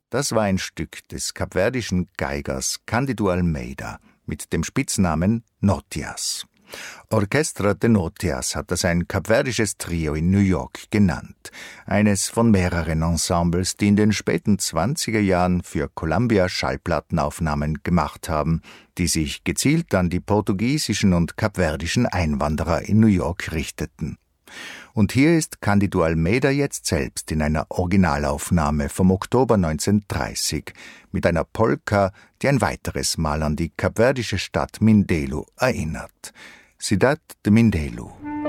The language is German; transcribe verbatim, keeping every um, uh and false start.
Das war ein Stück des kapverdischen Geigers Cândido Almeida mit dem Spitznamen Notias. Orquestra de Notias hat das ein kapverdisches Trio in New York genannt. Eines von mehreren Ensembles, die in den späten zwanziger Jahren für Columbia Schallplattenaufnahmen gemacht haben, die sich gezielt an die portugiesischen und kapverdischen Einwanderer in New York richteten. Und hier ist Cândido Almeida jetzt selbst in einer Originalaufnahme vom Oktober neunzehnhundertdreißig mit einer Polka, die ein weiteres Mal an die kapverdische Stadt Mindelo erinnert. Cidade de Mindelo.